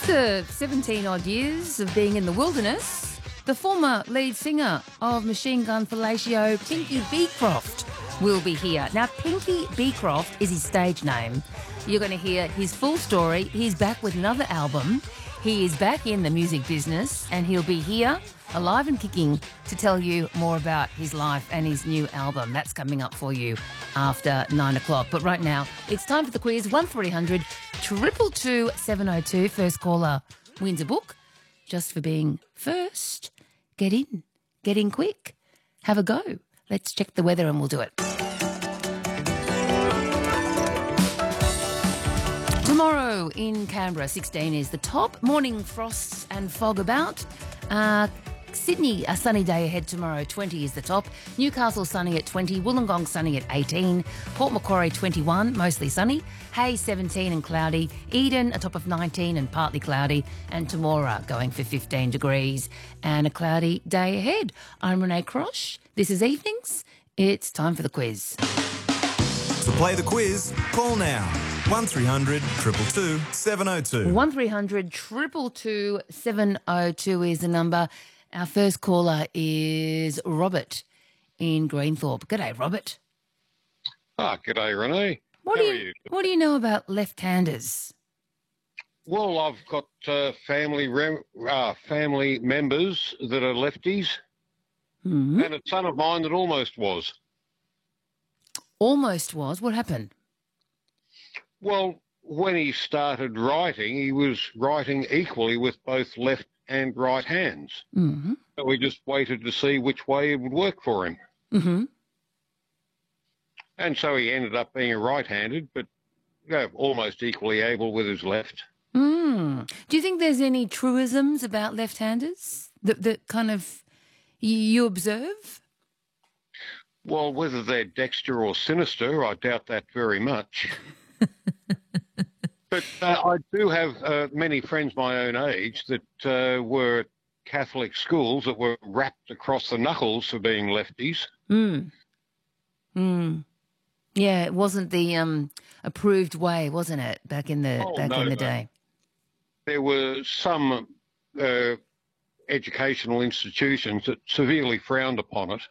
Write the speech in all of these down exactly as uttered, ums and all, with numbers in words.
After seventeen-odd years of being in the wilderness, the former lead singer of Machine Gun Fellatio, Pinky Beecroft, will be here. Now, Pinky Beecroft is his stage name. You're going to hear his full story. He's back with another album. He is back in the music business, and he'll be here, alive and kicking, to tell you more about his life and his new album. That's coming up for you after nine o'clock. But right now, it's time for the quiz. one three hundred two two two seven oh two. First caller wins a book just for being first. Get in. Get in quick. Have a go. Let's check the weather and we'll do it. Tomorrow in Canberra, sixteen is the top. Morning frosts and fog about. Uh, Sydney, a sunny day ahead tomorrow, twenty is the top. Newcastle sunny at twenty. Wollongong sunny at eighteen. Port Macquarie twenty-one, mostly sunny. Hay seventeen and cloudy. Eden a top of nineteen and partly cloudy. And Temora going for fifteen degrees and a cloudy day ahead. I'm Renee Crosh. This is Evenings. It's time for the quiz. To play the quiz, call now. one three hundred two two two seven oh two. one three hundred two two two seven oh two is the number. Our first caller is Robert in Greenthorpe. G'day, Robert. Ah, g'day, Renee. What How do are you, you? What do you know about left-handers? Well, I've got uh, family rem- uh, family members that are lefties, Hmm. and a son of mine that almost was. Almost was. What happened? Well, when he started writing, he was writing equally with both left and right hands. Mm-hmm. So we just waited to see which way it would work for him. Mm-hmm. And so he ended up being a right-handed, but you know, almost equally able with his left. Mm. Do you think there's any truisms about left-handers that, that kind of you, you observe? Well, whether they're dexter or sinister, I doubt that very much. But uh, I do have uh, many friends my own age that uh, were at Catholic schools that were wrapped across the knuckles for being lefties. Mm. Mm. Yeah, it wasn't the um, approved way, wasn't it, back in the Oh, back no, in the no. day? There were some uh, educational institutions that severely frowned upon it.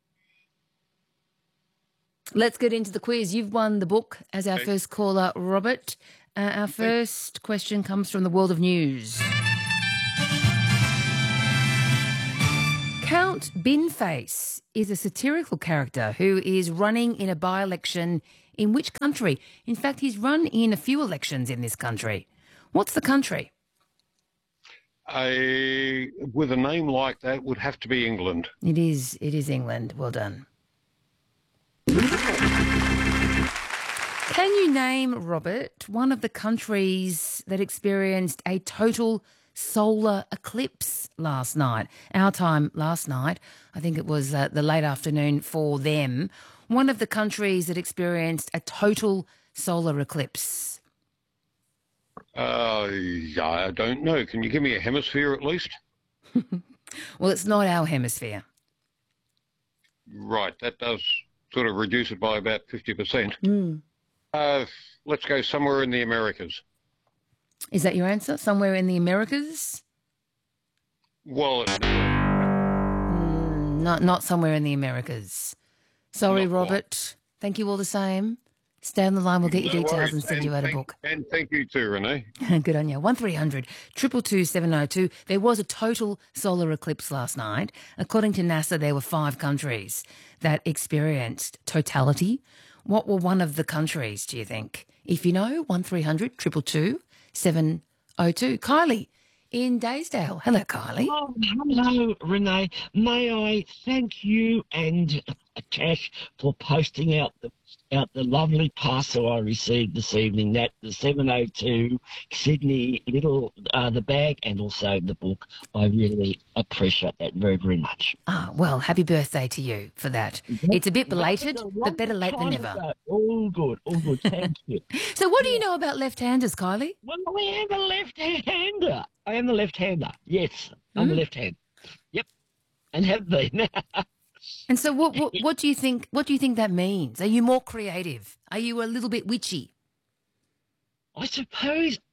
Let's get into the quiz. You've won the book as our Okay. first caller, Robert. Uh, our first question comes from the world of news. Count Binface is a satirical character who is running in a by-election in which country? In fact, he's run in a few elections in this country. What's the country? A, with a name like that, would have to be England. It is. It is England. Well done. Can you name, Robert, one of the countries that experienced a total solar eclipse last night? Our time last night, I think it was uh, the late afternoon for them. One of the countries that experienced a total solar eclipse. Uh, yeah, I don't know. Can you give me a hemisphere at least? Well, it's not our hemisphere. Right, that does sort of reduce it by about fifty percent. Mm. Uh, let's go somewhere in the Americas. Is that your answer? Somewhere in the Americas? Well, Mm, not, not somewhere in the Americas. Sorry, Not quite. Robert. Thank you all the same. Stay on the line. We'll get your no details worries. and send you out a thank- book. And thank you too, Renee. Good on you. one three hundred two two two seven oh two. There was a total solar eclipse last night. According to NASA, there were five countries that experienced totality. What were one of the countries, do you think? If you know, one three hundred two two two seven oh two. Kylie in Daysdale. Hello, Kylie. Oh, hello, Renee. May I thank you and Tash for posting out the out the lovely parcel I received this evening. That the seven oh two Sydney little uh, the bag and also the book. I really appreciate that very very much. Ah, well, happy birthday to you for that. It's a bit belated, That was a but better long late than time never. ago. All good, all good. Thank you. So what do you know about left-handers, Kylie? Well, I am a left-hander. I am a left-hander. Yes, I'm Mm. a left-hander. Yep, and have been. And so what, what what do you think what do you think that means? Are you more creative? Are you a little bit witchy? I suppose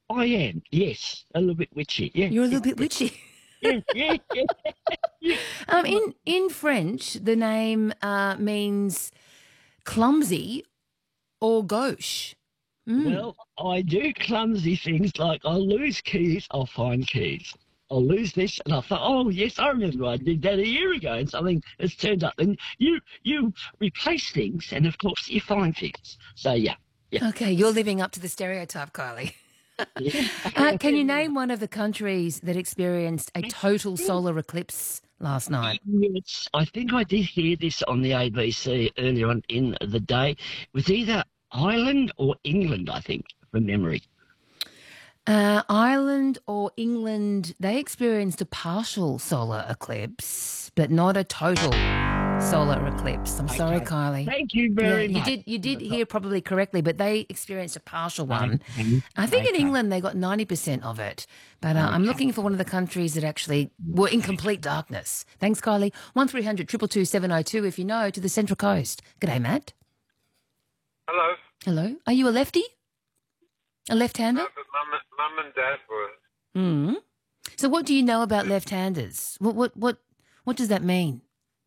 I am, yes, a little bit witchy. Yeah, You're a little bit witchy. yeah, yeah, yeah, yeah. Um, in in French, the name uh, means clumsy or gauche. Mm. Well, I do clumsy things like I'll lose keys, I'll find keys. I'll lose this, and I thought, oh yes, I remember I did that a year ago, and something has turned up. And you you replace things, and of course you find things. So yeah, yeah. Okay, you're living up to the stereotype, Kylie. yeah. Uh, can you name one of the countries that experienced a total solar eclipse last night? Yes, I think I did hear this on the A B C earlier on in the day. It was either Ireland or England, I think, from memory. Uh, Ireland or England, they experienced a partial solar eclipse, but not a total solar eclipse. I'm sorry, Okay. Kylie. Thank you very Yeah, much. you did you did hear probably correctly, but they experienced a partial one. Okay. I think in Okay. England they got ninety percent of it, but uh, I'm Okay. looking for one of the countries that actually were in complete darkness. Thanks, Kylie. one three hundred two two two seven oh two if you know, to the Central Coast. G'day, Matt. Hello. Hello. Are you a lefty? A left-hander? Uh, but mum, mum and dad were. Mm. So what do you know about left-handers? What what what what does that mean?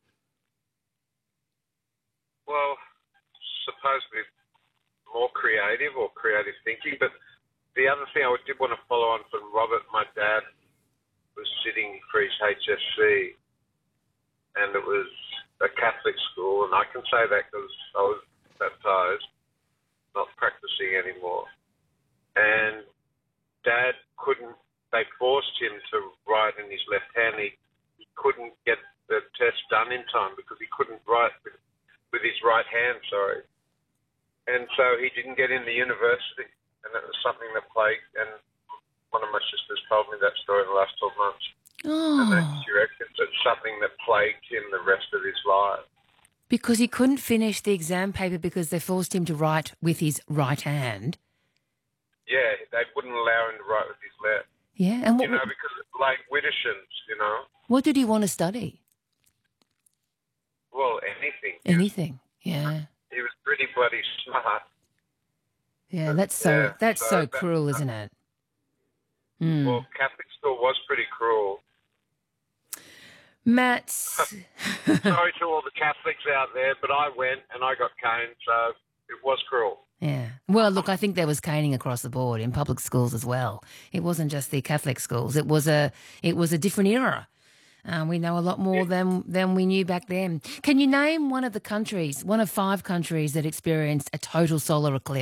Well, supposed to be more creative or creative thinking. But the other thing I did want to follow on from Robert, my dad was sitting for his H S C, and it was a Catholic school, and I can say that because I was baptised, not practicing anymore. And Dad couldn't, they forced him to write in his left hand. He, he couldn't get the test done in time because he couldn't write with, with his right hand, sorry. And so he didn't get into university, and that was something that plagued, and one of my sisters told me that story in the last twelve months. And that Oh, she reckons it's something that plagued him the rest of his life. because he couldn't finish the exam paper because they forced him to write with his right hand. Yeah, they wouldn't allow him to write with his left. Yeah, and what, You know, because like Widdershins, you know, what did he want to study? well, anything. He was, Anything. Yeah. he was pretty bloody smart. Yeah, that's so Yeah, that's so so that- cruel, isn't it? Mm. Well, Catholic school was pretty cruel. Matt, Sorry to all the Catholics out there, but I went and I got caned, so it was cruel. yeah. Well, look, I think there was caning across the board in public schools as well. It wasn't just the Catholic schools. It was a it was a different era. Um, we know a lot more than than we knew back then. Can you name one of the countries, one of five countries that experienced a total solar eclipse?